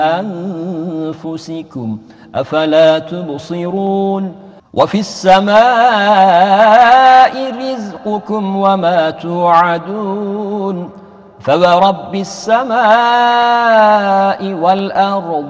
أنفسكم أفلا تبصرون وفي السماء رزقكم وما توعدون فورب السماء والأرض